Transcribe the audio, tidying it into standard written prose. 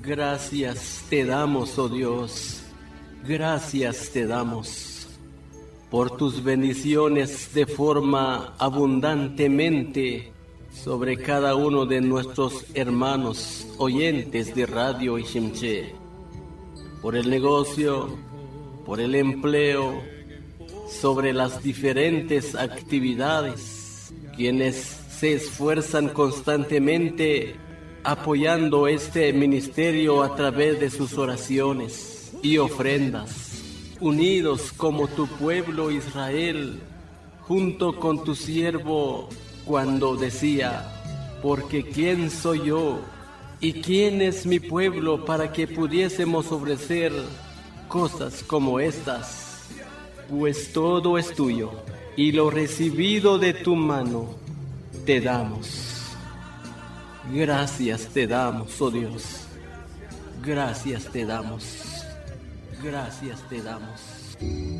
Gracias te damos, oh Dios, gracias te damos por tus bendiciones de forma abundantemente sobre cada uno de nuestros hermanos oyentes de Radio Ishimché, por el negocio, por el empleo, sobre las diferentes actividades, quienes se esfuerzan constantemente apoyando este ministerio a través de sus oraciones y ofrendas, unidos como tu pueblo Israel, junto con tu siervo cuando decía, porque ¿quién soy yo y quién es mi pueblo para que pudiésemos ofrecer cosas como estas? Pues todo es tuyo y lo recibido de tu mano te damos. Gracias te damos, oh Dios. Gracias te damos. Gracias te damos.